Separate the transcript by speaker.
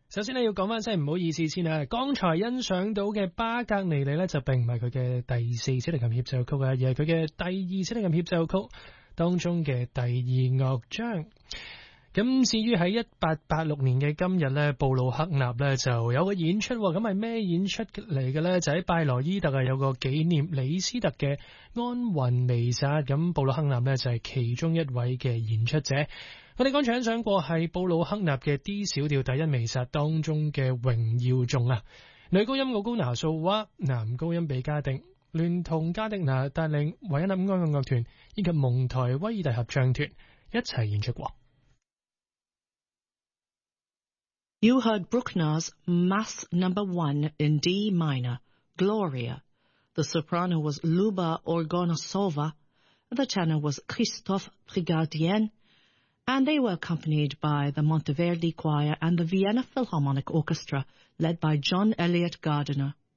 Speaker 1: 首先咧要講翻聲唔好意思先啊，剛才欣賞到嘅巴格尼尼咧就並唔係佢嘅第四小提琴協奏曲啊，而係佢嘅第二小提琴協奏曲當中嘅第二樂章。咁至於喺1886年嘅今日咧，布魯克納咧就有個演出，咁係咩演出嚟嘅咧？就喺拜羅伊特啊有個紀念李斯特嘅安魂彌撒，咁布魯克納咧就係其中一位嘅演出者。我哋剛才欣賞過係布魯克納嘅 D 小調第一彌撒當中嘅榮耀頌啊，女高音奧高拿素娃，男高音比加迪，聯同加迪拿帶領維也納愛樂樂團以及蒙台威爾第合唱團一齊演出過。
Speaker 2: You heard Bruckner's Mass No. 1 in D minor, Gloria. The soprano was Luba Orgonosova, the tenor was Christophe Prigardien, and they were accompanied by the Monteverdi Choir and the Vienna Philharmonic Orchestra, led by John Elliott Gardiner.